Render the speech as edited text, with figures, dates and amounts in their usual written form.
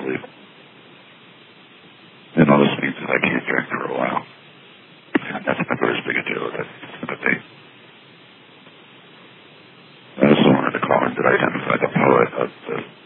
sleep. And all this means is I can't drink for a while. And that's my first big deal with it. Sympathy. I also wanted to call and did identify the poet of the